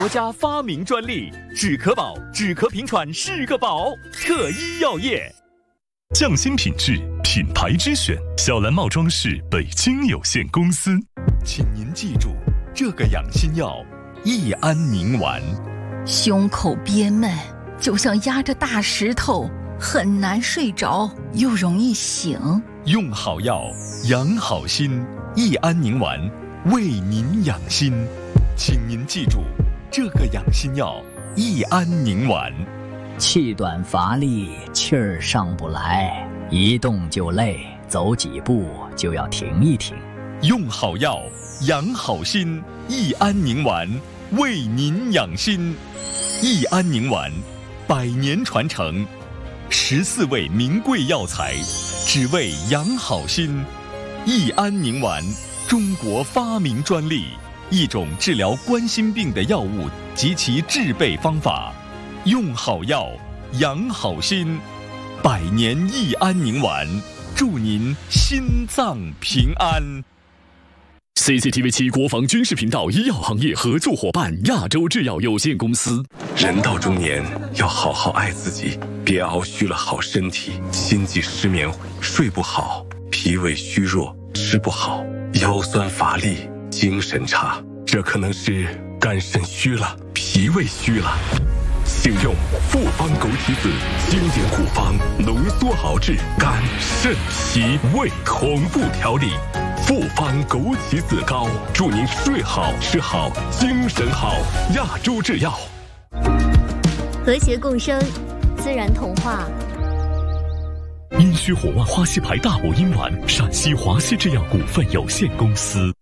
国家发明专利，止咳宝、止咳平喘是个宝。特医药业， 匠心品质，品牌之选，小蓝帽装饰北京有限公司。 请您记住这个养心药——益安宁丸。 胸口憋闷，就像压着大石头，很难睡着，又容易醒。 用好药，养好心，益安宁丸为您养心。请您记住这个养心药——益安宁丸。 气短乏力，气儿上不来，一动就累，走几步就要停一停。 用好药，养好心，益安宁丸为您养心。益安宁丸100年传承，14味名贵药材，只为养好心。益安宁丸，中国发明专利，一种治疗冠心病的药物及其制备方法。用好药，养好心，100年益安宁丸，祝您心脏平安。 CCTV7 国防军事频道医药行业合作伙伴亚洲制药有限公司。 人到中年，要好好爱自己，别熬虚了好身体，心悸失眠，睡不好，脾胃虚弱，吃不好，腰酸乏力，精神差，这可能是肝肾虚了，脾胃虚了。请用复方枸杞子经典护方，浓缩熬制肝肾脾胃同步调理。复方枸杞子膏，祝您睡好吃好精神好。亚洲制药， 和谐共生，自然童话。 阴虚火旺花溪牌大补阴丸，陕西华西制药股份有限公司。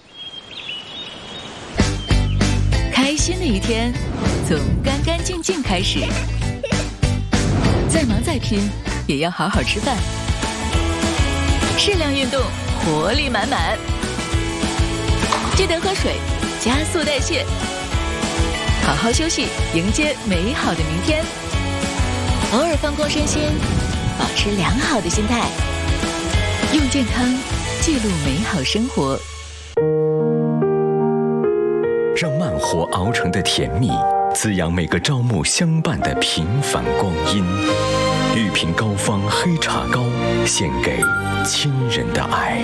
开心的一天从干干净净开始，再忙再拼也要好好吃饭，适量运动，活力满满，记得喝水，加速代谢，好好休息，迎接美好的明天。偶尔放空身心，保持良好的心态，用健康记录美好生活。 让慢活熬成的甜蜜，滋养每个朝暮相伴的平凡光阴。玉瓶膏方黑茶膏，献给亲人的爱。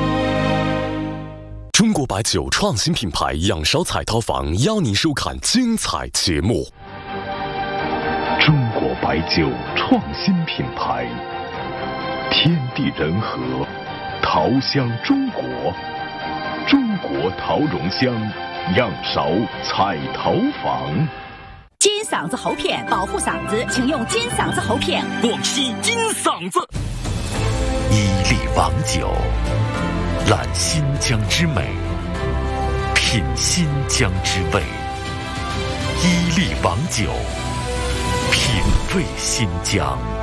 中国白酒创新品牌仰韶彩陶坊邀您收看精彩节目。 中国白酒创新品牌，天地人和，陶香中国，中国陶容香。仰韶彩陶坊， 金嗓子喉片保护嗓子，请用金嗓子喉片。 广西金嗓子， 伊利王酒，揽新疆之美，品新疆之味。伊利王酒，品味新疆。